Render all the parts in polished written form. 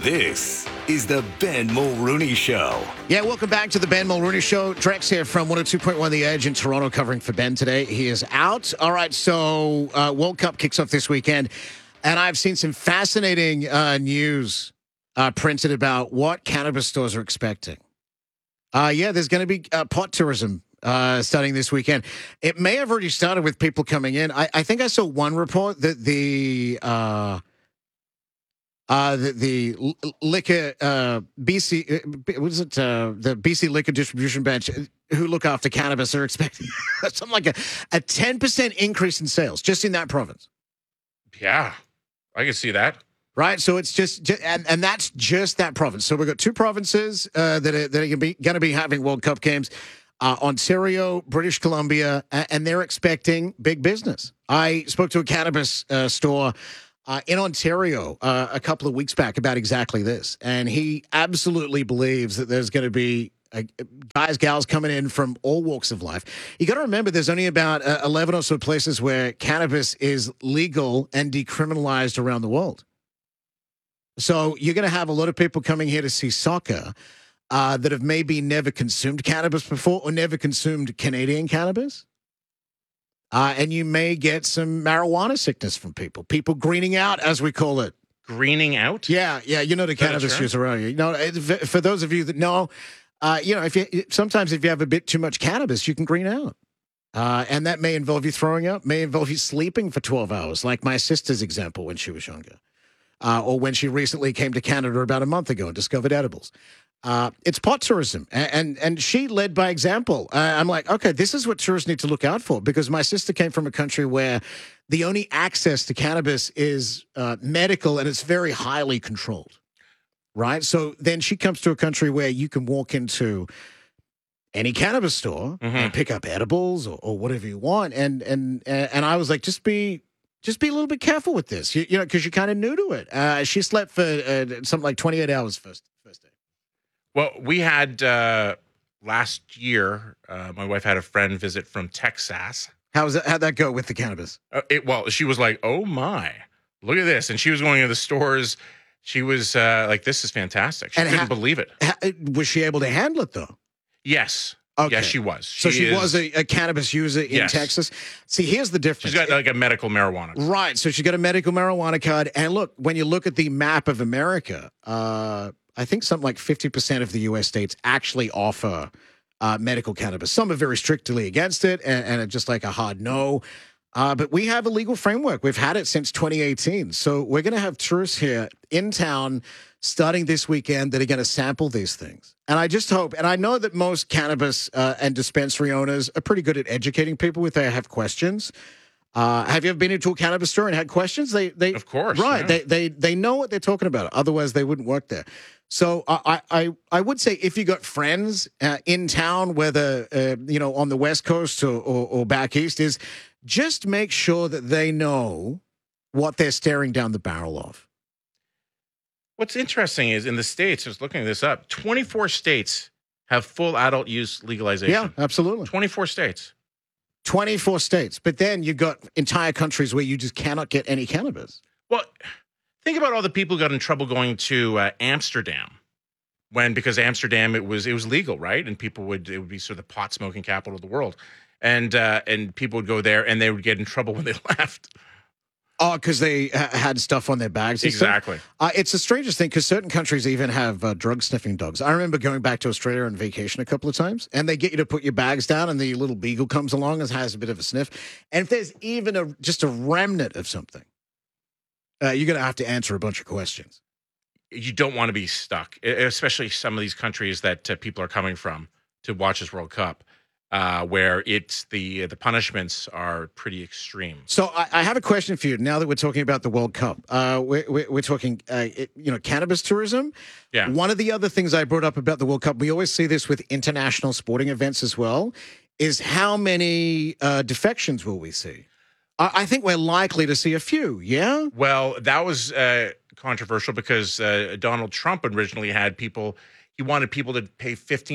This is the Ben Mulrooney Show. Yeah, welcome back to the Ben Mulrooney Show. Drex here from 102.1 The Edge in Toronto, covering for Ben today. He is out. All right, so World Cup kicks off this weekend, and I've seen some fascinating news printed about what cannabis stores are expecting. Yeah, there's going to be pot tourism starting this weekend. It may have already started with people coming in. I think I saw one report that the liquor BC what is it the BC Liquor Distribution Bench who look after cannabis are expecting something like a 10% increase in sales just in that province. Yeah, I can see that. Right, so it's just and that's just that province. So we've got two provinces that are going to be having World Cup games. Ontario, British Columbia, and they're expecting big business. I spoke to a cannabis store in Ontario a couple of weeks back about exactly this, and he absolutely believes that there's going to be guys, gals coming in from all walks of life. You got to remember, there's only about 11 or so places where cannabis is legal and decriminalized around the world. So you're going to have a lot of people coming here to see soccer that have maybe never consumed cannabis before or never consumed Canadian cannabis. And you may get some marijuana sickness from people greening out, as we call it. Greening out? Yeah. You know the cannabis user, are you? You know, for those of you that know, sometimes if you have a bit too much cannabis, you can green out. And that may involve you throwing up, may involve you sleeping for 12 hours, like my sister's example when she was younger. Or when she recently came to Canada about a month ago and discovered edibles. It's pot tourism, and she led by example. I'm like, okay, this is what tourists need to look out for, because my sister came from a country where the only access to cannabis is medical, and it's very highly controlled, right? So then she comes to a country where you can walk into any cannabis store and pick up edibles or whatever you want, and I was like, just be a little bit careful with this, you know, because you're kind of new to it. She slept for something like 28 hours first day. Well, we had last year, my wife had a friend visit from Texas. How'd that go with the cannabis? She was like, oh my, look at this. And she was going to the stores. She was like, this is fantastic. She couldn't believe it. Was she able to handle it, though? Yes. Okay. Yes, she was. She was a cannabis user in Texas. See, here's the difference. She's got like a medical marijuana card. Right. So she got a medical marijuana card. And look, when you look at the map of America, I think something like 50% of the U.S. states actually offer medical cannabis. Some are very strictly against it and are just like a hard no. But we have a legal framework. We've had it since 2018. So we're going to have tourists here in town starting this weekend that are going to sample these things. And I just hope, and I know that most cannabis and dispensary owners are pretty good at educating people if they have questions. Have you ever been into a cannabis store and had questions? They of course, right? Yeah. They know what they're talking about. Otherwise, they wouldn't work there. So I would say if you got friends in town, whether on the West Coast or back east, is just make sure that they know what they're staring down the barrel of. What's interesting is in the States, I was looking this up, 24 states have full adult use legalization. Yeah, absolutely. 24 states. 24 states. But then you've got entire countries where you just cannot get any cannabis. Well, think about all the people who got in trouble going to Amsterdam because Amsterdam, it was legal, right? And it would be sort of the pot smoking capital of the world. And people would go there and they would get in trouble when they left. Oh, because they had stuff on their bags. Exactly. It's the strangest thing because certain countries even have drug sniffing dogs. I remember going back to Australia on vacation a couple of times, and they get you to put your bags down, and the little beagle comes along and has a bit of a sniff. And if there's even just a remnant of something, you're going to have to answer a bunch of questions. You don't want to be stuck, especially some of these countries that people are coming from to watch this World Cup. Where it's the punishments are pretty extreme. So I have a question for you. Now that we're talking about the World Cup, we're talking, cannabis tourism. Yeah. One of the other things I brought up about the World Cup, we always see this with international sporting events as well, is how many defections will we see? I think we're likely to see a few. Yeah. Well, that was controversial because Donald Trump originally had people. He wanted people to pay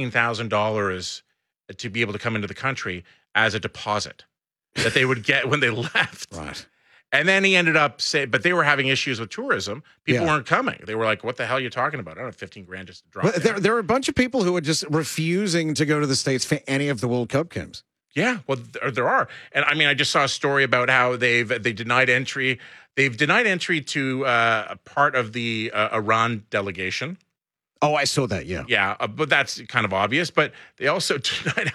$15,000 to be able to come into the country as a deposit that they would get when they left. Right. And then he ended up saying, but they were having issues with tourism. People Yeah. weren't coming. They were like, what the hell are you talking about? I don't have 15 grand just to drop But down. there are a bunch of people who are just refusing to go to the States for any of the World Cup games. Yeah, well, there are. And I mean, I just saw a story about how they denied entry. They've denied entry to a part of the Iran delegation. Oh, I saw that. Yeah. Yeah, but that's kind of obvious. But they also denied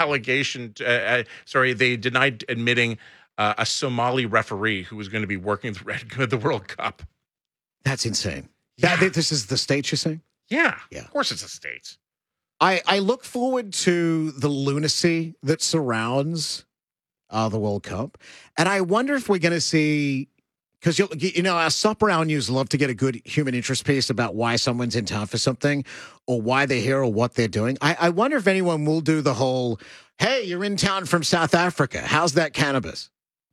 they denied admitting a Somali referee who was going to be working the World Cup. That's insane. Yeah. This is the States, you're saying? Yeah, Yeah. of course it's the States. I look forward to the lunacy that surrounds the World Cup. And I wonder if we're going to see, because, our Supper Hour News love to get a good human interest piece about why someone's in town for something or why they're here or what they're doing. I wonder if anyone will do the whole, hey, you're in town from South Africa. How's that cannabis?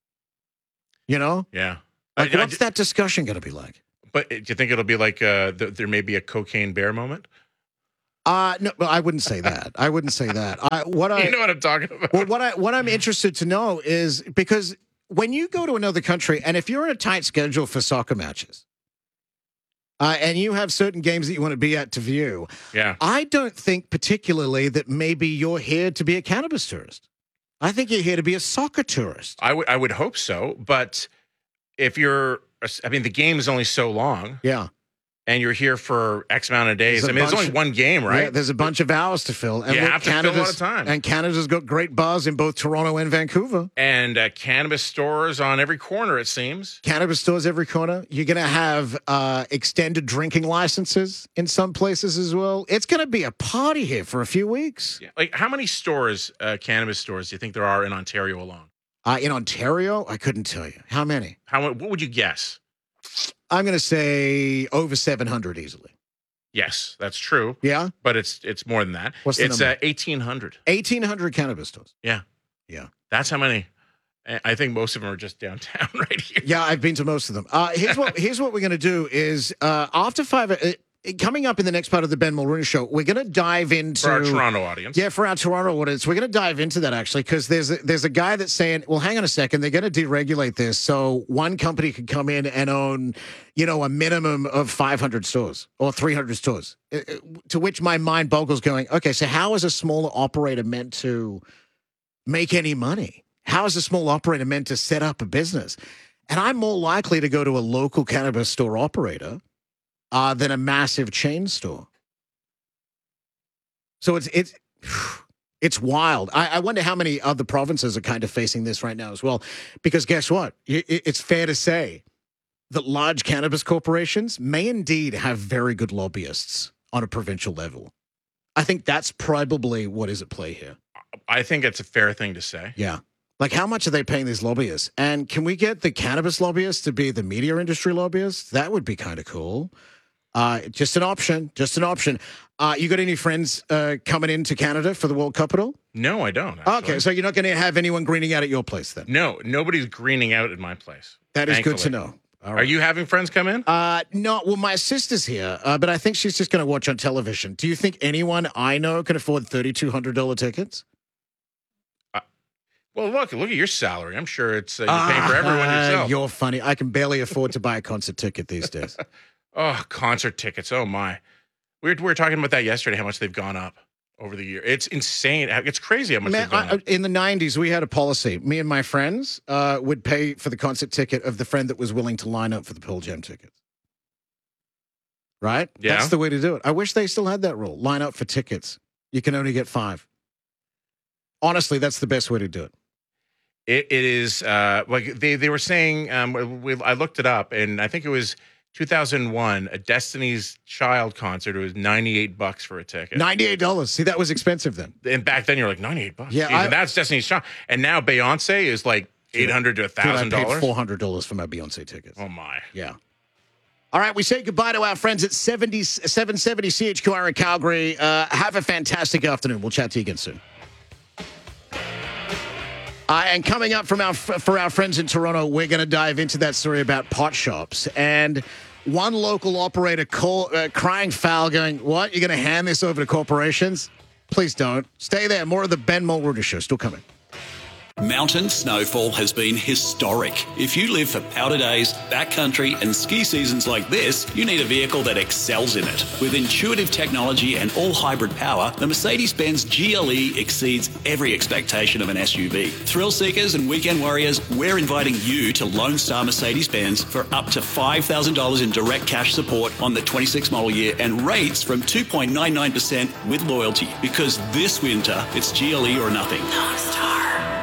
You know? Yeah. Like, what's that discussion going to be like? But do you think it'll be like there may be a cocaine bear moment? No, I wouldn't say that. I wouldn't say that. You know what I'm talking about. Well, what I'm interested to know is because when you go to another country, and if you're in a tight schedule for soccer matches, and you have certain games that you want to be at to view, Yeah. I don't think particularly that maybe you're here to be a cannabis tourist. I think you're here to be a soccer tourist. I would hope so, but if you're, I mean, the game is only so long, Yeah. and you're here for X amount of days. There's a I mean, there's bunch- only one game, right? Yeah, there's a bunch of hours to fill. And You look, have to fill a lot of time. And Canada's got great bars in both Toronto and Vancouver. And cannabis stores on every corner, it seems. Cannabis stores every corner. You're going to have extended drinking licenses in some places as well. It's going to be a party here for a few weeks. Yeah. Like, how many stores, cannabis stores, do you think there are in Ontario alone? In Ontario, I couldn't tell you. How many? What would you guess? I'm going to say over 700 easily. Yes, that's true. Yeah? But it's more than that. What's the it's number? 1,800. 1,800 cannabis stores. Yeah. Yeah. That's how many. I think most of them are just downtown right here. Yeah, I've been to most of them. Here's what we're going to do is after 5... coming up in the next part of the Ben Mulrooney Show, we're going to dive into... For our Toronto audience. Yeah, for our Toronto audience. We're going to dive into that, actually, because there's a guy that's saying, well, hang on a second, they're going to deregulate this so one company could come in and own, a minimum of 500 stores or 300 stores, to which my mind boggles going, okay, so how is a smaller operator meant to make any money? How is a small operator meant to set up a business? And I'm more likely to go to a local cannabis store operator than a massive chain store. So it's wild. I wonder how many other provinces are kind of facing this right now as well. Because guess what? It's fair to say that large cannabis corporations may indeed have very good lobbyists on a provincial level. I think that's probably what is at play here. I think it's a fair thing to say. Yeah. Like, how much are they paying these lobbyists? And can we get the cannabis lobbyists to be the media industry lobbyists? That would be kind of cool. Just an option. You got any friends coming into Canada for the World Cup at all? No, I don't. Actually. Okay, so you're not going to have anyone greening out at your place then? No, nobody's greening out at my place. That is thankfully. good to know. All Are right. you having friends come in? No, well, my sister's here, but I think she's just going to watch on television. Do you think anyone I know can afford $3,200 tickets? Well, look at your salary. I'm sure it's you're paying for everyone yourself. You're funny. I can barely afford to buy a concert ticket these days. Oh, concert tickets. Oh, my. We were talking about that yesterday, how much they've gone up over the year. It's insane. It's crazy how much they've gone up. In the 90s, we had a policy. Me and my friends would pay for the concert ticket of the friend that was willing to line up for the Pearl Jam tickets. Right? Yeah. That's the way to do it. I wish they still had that rule. Line up for tickets. You can only get 5. Honestly, that's the best way to do it. It is like they were saying. I looked it up, and I think it was 2001, a Destiny's Child concert. It was $98 for a ticket. $98. See, that was expensive then. And back then, you're like $98. Yeah, Jeez, and that's Destiny's Child. And now Beyonce is like $800 to Dude, I $1,000. paid $400 for my Beyonce tickets. Oh my! Yeah. All right, we say goodbye to our friends at 770 CHQR in Calgary. Have a fantastic afternoon. We'll chat to you again soon. And coming up for our friends in Toronto, we're going to dive into that story about pot shops. And one local operator crying foul going, what, you're going to hand this over to corporations? Please don't. Stay there. More of the Ben Mulrooney Show still coming. Mountain snowfall has been historic. If you live for powder days, backcountry and ski seasons like this, you need a vehicle that excels in it. With intuitive technology and all-hybrid power, the Mercedes-Benz GLE exceeds every expectation of an SUV. Thrill seekers and weekend warriors, we're inviting you to Lone Star Mercedes-Benz for up to $5,000 in direct cash support on the 26 model year and rates from 2.99% with loyalty. Because this winter, it's GLE or nothing. Lone Star.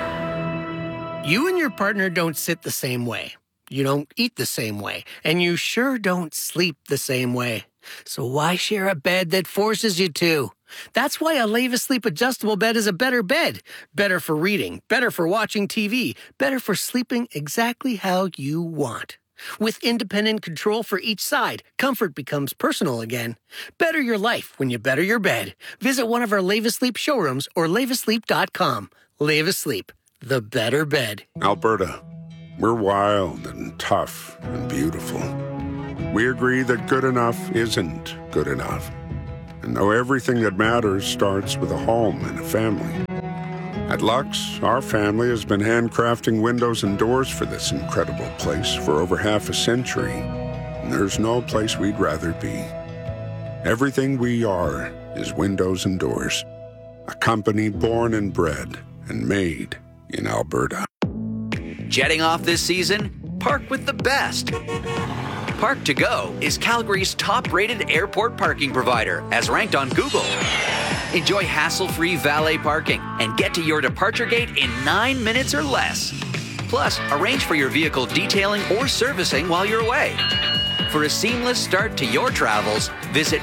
You and your partner don't sit the same way. You don't eat the same way. And you sure don't sleep the same way. So why share a bed that forces you to? That's why a Leva Sleep adjustable bed is a better bed. Better for reading, better for watching TV, better for sleeping exactly how you want. With independent control for each side, comfort becomes personal again. Better your life when you better your bed. Visit one of our Leva Sleep showrooms or levasleep.com. Leva Sleep. The better bed. Alberta, we're wild and tough and beautiful. We agree that good enough isn't good enough. And though everything that matters starts with a home and a family. At Lux, our family has been handcrafting windows and doors for this incredible place for over half a century. And there's no place we'd rather be. Everything we are is windows and doors. A company born and bred and made in Alberta. Jetting off this season? Park with the best. Park to Go is Calgary's top-rated airport parking provider, as ranked on Google. Enjoy hassle-free valet parking and get to your departure gate in 9 minutes or less. Plus, arrange for your vehicle detailing or servicing while you're away. For a seamless start to your travels, visit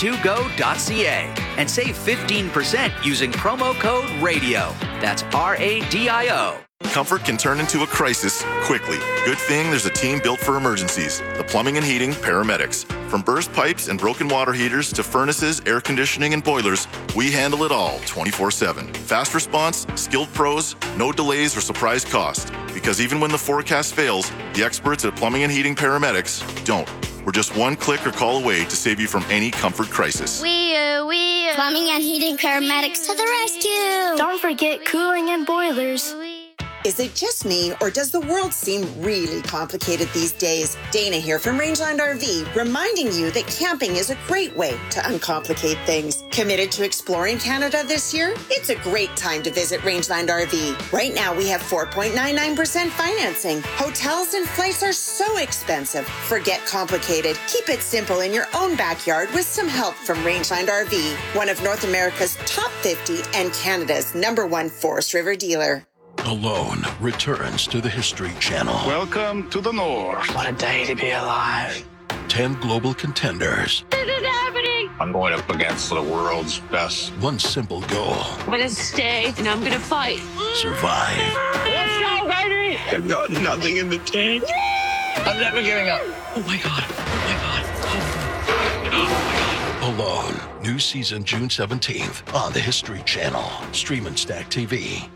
park2go.ca and save 15% using promo code RADIO. That's RADIO. Comfort can turn into a crisis quickly. Good thing there's a team built for emergencies. The Plumbing and Heating Paramedics. From burst pipes and broken water heaters to furnaces, air conditioning, and boilers, we handle it all 24/7. Fast response, skilled pros, no delays or surprise cost. Because even when the forecast fails, the experts at Plumbing and Heating Paramedics don't. We're just one click or call away to save you from any comfort crisis. Plumbing and Heating Paramedics to the rescue. Don't forget cooling and boilers. Is it just me, or does the world seem really complicated these days? Dana here from Rangeland RV, reminding you that camping is a great way to uncomplicate things. Committed to exploring Canada this year? It's a great time to visit Rangeland RV. Right now, we have 4.99% financing. Hotels and flights are so expensive. Forget complicated. Keep it simple in your own backyard with some help from Rangeland RV, one of North America's top 50 and Canada's #1 Forest River dealer. Alone returns to the History Channel. Welcome to the North. What a day to be alive. 10 global contenders. This is happening. I'm going up against the world's best. One simple goal. I'm going to stay and I'm going to fight. Survive. Let's go, baby. I've got nothing in the tank. I'm never giving up. Oh my God. Oh my God. Oh my God. Alone. New season June 17th on the History Channel. Stream and Stack TV.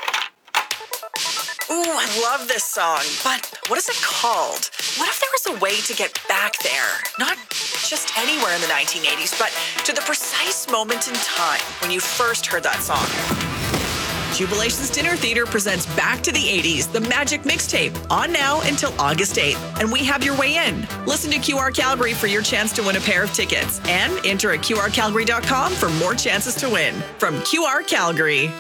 Ooh, I love this song, but what is it called? What if there was a way to get back there? Not just anywhere in the 1980s, but to the precise moment in time when you first heard that song. Jubilations Dinner Theater presents Back to the 80s, the Magic Mixtape, on now until August 8th, and we have your way in. Listen to QR Calgary for your chance to win a pair of tickets, and enter at qrcalgary.com for more chances to win. From QR Calgary.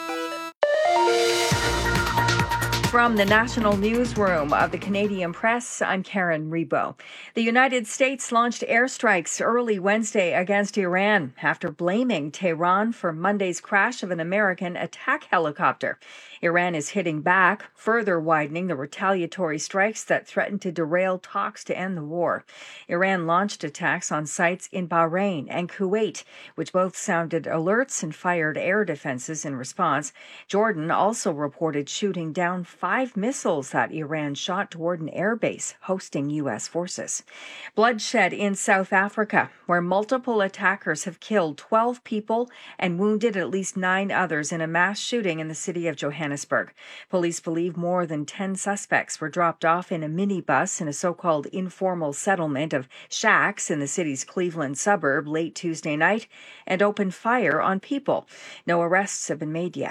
From the National Newsroom of the Canadian Press, I'm Karen Rebo. The United States launched airstrikes early Wednesday against Iran after blaming Tehran for Monday's crash of an American attack helicopter. Iran is hitting back, further widening the retaliatory strikes that threaten to derail talks to end the war. Iran launched attacks on sites in Bahrain and Kuwait, which both sounded alerts and fired air defenses in response. Jordan also reported shooting down 5 missiles that Iran shot toward an airbase hosting U.S. forces. Bloodshed in South Africa, where multiple attackers have killed 12 people and wounded at least 9 others in a mass shooting in the city of Johannesburg. Police believe more than 10 suspects were dropped off in a minibus in a so-called informal settlement of shacks in the city's Cleveland suburb late Tuesday night and opened fire on people. No arrests have been made yet.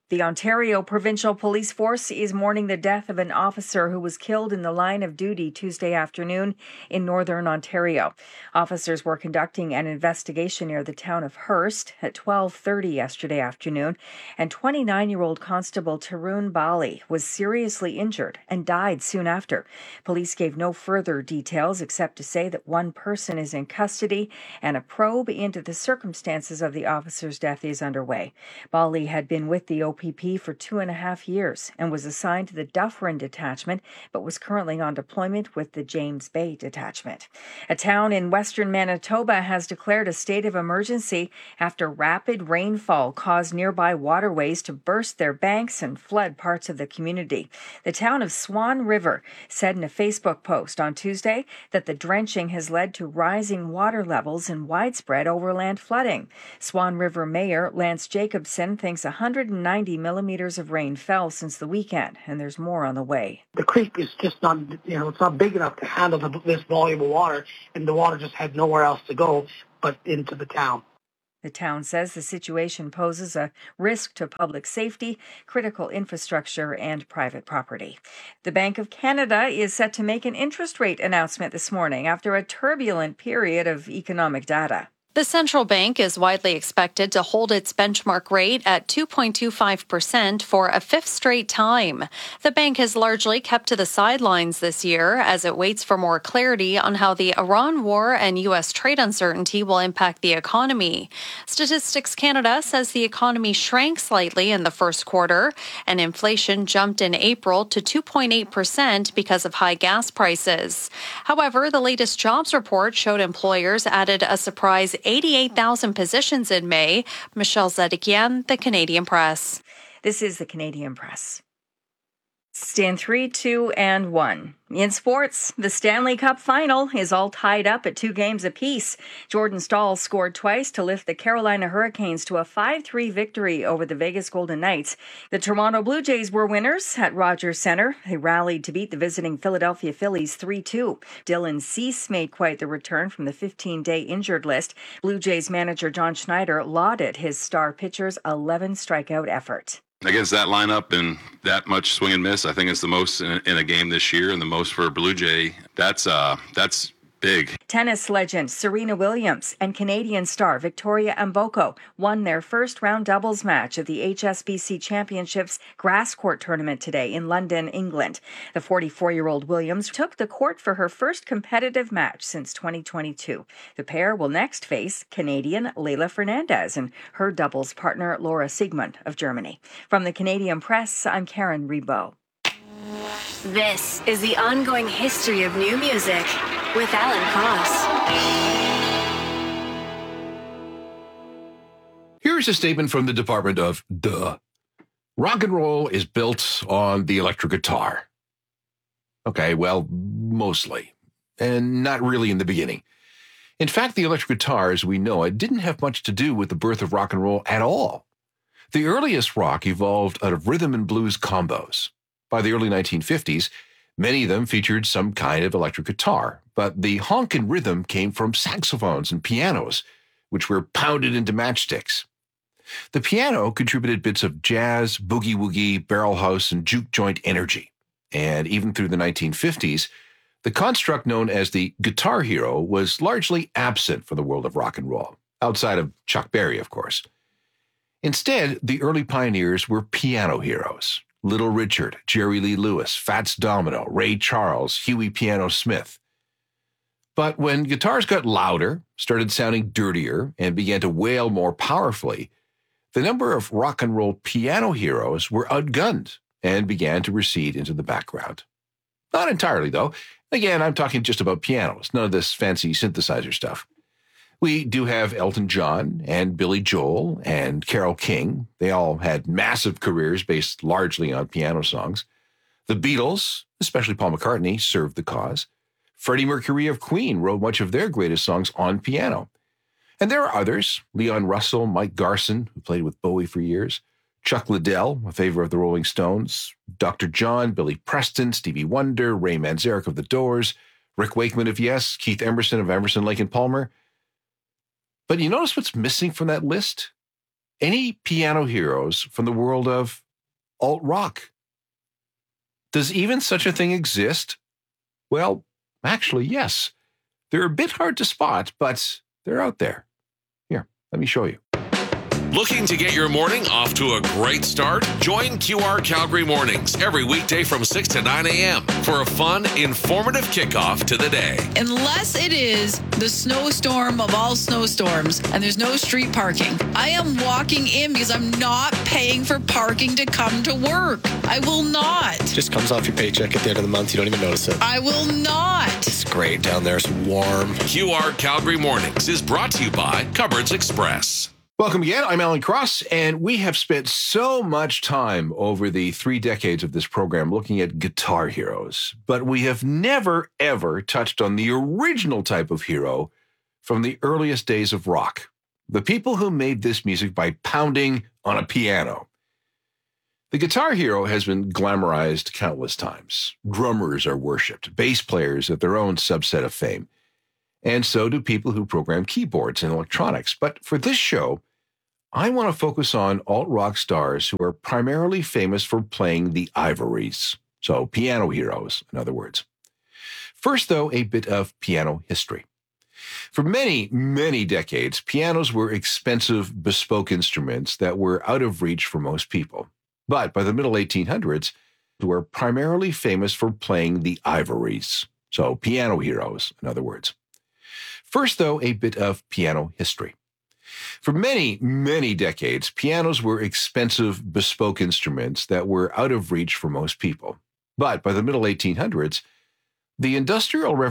The Ontario Provincial Police Force is mourning the death of an officer who was killed in the line of duty Tuesday afternoon in northern Ontario. Officers were conducting an investigation near the town of Hearst at 12:30 yesterday afternoon, and 29-year-old Constable Tarun Bali was seriously injured and died soon after. Police gave no further details except to say that one person is in custody and a probe into the circumstances of the officer's death is underway. Bali had been with the OPP for 2.5 years and was assigned to the Dufferin Detachment, but was currently on deployment with the James Bay Detachment. A town in western Manitoba has declared a state of emergency after rapid rainfall caused nearby waterways to burst their banks and flood parts of the community. The town of Swan River said in a Facebook post on Tuesday that the drenching has led to rising water levels and widespread overland flooding. Swan River Mayor Lance Jacobson thinks 190 millimeters of rain fell since the weekend, and there's more on the way. The creek is just not, it's not big enough to handle this volume of water, and the water just had nowhere else to go but into the town. The town says the situation poses a risk to public safety, critical infrastructure, and private property. The Bank of Canada is set to make an interest rate announcement this morning after a turbulent period of economic data. The central bank is widely expected to hold its benchmark rate at 2.25% for a fifth straight time. The bank has largely kept to the sidelines this year as it waits for more clarity on how the Iran war and U.S. trade uncertainty will impact the economy. Statistics Canada says the economy shrank slightly in the first quarter, and inflation jumped in April to 2.8% because of high gas prices. However, the latest jobs report showed employers added a surprise 88,000 positions in May. Michelle Zedekian, The Canadian Press. This is The Canadian Press. Stand 3, 2, and 1. In sports, the Stanley Cup final is all tied up at 2 games apiece. Jordan Staal scored twice to lift the Carolina Hurricanes to a 5-3 victory over the Vegas Golden Knights. The Toronto Blue Jays were winners at Rogers Centre. They rallied to beat the visiting Philadelphia Phillies 3-2. Dylan Cease made quite the return from the 15-day injured list. Blue Jays manager John Schneider lauded his star pitcher's 11 strikeout effort. Against that lineup and that much swing and miss, I think it's the most in a game this year, and the most for a Blue Jay. That's big. Tennis legend Serena Williams and Canadian star Victoria Mboko won their first-round doubles match of the HSBC Championships grass court tournament today in London, England. The 44-year-old Williams took the court for her first competitive match since 2022. The pair will next face Canadian Leylah Fernandez and her doubles partner Laura Siegmund of Germany. From the Canadian Press, I'm Karen Rebo. This is the ongoing history of new music with Alan Cross. Here's a statement from the Department of Duh. Rock and roll is built on the electric guitar. Okay, well, mostly. And not really in the beginning. In fact, the electric guitar, as we know it, didn't have much to do with the birth of rock and roll at all. The earliest rock evolved out of rhythm and blues combos. By the early 1950s, many of them featured some kind of electric guitar, but the honkin' rhythm came from saxophones and pianos, which were pounded into matchsticks. The piano contributed bits of jazz, boogie-woogie, barrel house, and juke joint energy. And even through the 1950s, the construct known as the guitar hero was largely absent from the world of rock and roll, outside of Chuck Berry, of course. Instead, the early pioneers were piano heroes. Little Richard, Jerry Lee Lewis, Fats Domino, Ray Charles, Huey Piano Smith. But when guitars got louder, started sounding dirtier, and began to wail more powerfully, the number of rock and roll piano heroes were outgunned and began to recede into the background. Not entirely, though. Again, I'm talking just about pianos, none of this fancy synthesizer stuff. We do have Elton John and Billy Joel and Carole King. They all had massive careers based largely on piano songs. The Beatles, especially Paul McCartney, served the cause. Freddie Mercury of Queen wrote much of their greatest songs on piano. And there are others, Leon Russell, Mike Garson, who played with Bowie for years, Chuck Liddell, a favorite of the Rolling Stones, Dr. John, Billy Preston, Stevie Wonder, Ray Manzarek of The Doors, Rick Wakeman of Yes, Keith Emerson of Emerson, Lake and Palmer. But you notice what's missing from that list? any piano heroes from the world of alt-rock? Does even such a thing exist? Well, actually, yes. They're a bit hard to spot, but they're out there. Here, let me show you. Looking to get your morning off to a great start? Join QR Calgary Mornings every weekday from 6 to 9 a.m. for a fun, informative kickoff to the day. Unless it is the snowstorm of all snowstorms and there's no street parking, I am walking in because I'm not paying for parking to come to work. I will not. Just comes off your paycheck at the end of the month. You don't even notice it. I will not. It's great down there. It's warm. QR Calgary Mornings is brought to you by Cupboards Express. Welcome again. I'm Alan Cross, and we have spent so much time over the 3 decades of this program looking at guitar heroes, but we have never, ever touched on the original type of hero from the earliest days of rock, the people who made this music by pounding on a piano. The guitar hero has been glamorized countless times. Drummers are worshipped, bass players have their own subset of fame, and so do people who program keyboards and electronics. But for this show, I want to focus on alt-rock stars who are primarily famous for playing the ivories, so piano heroes, in other words. First, though, a bit of piano history. For many, many decades, pianos were expensive, bespoke instruments that were out of reach for most people. But by the middle 1800s, they were primarily famous for playing the ivories, so piano heroes, in other words. First, though, a bit of piano history. For many, many decades, pianos were expensive, bespoke instruments that were out of reach for most people. But by the middle 1800s, the Industrial Revolution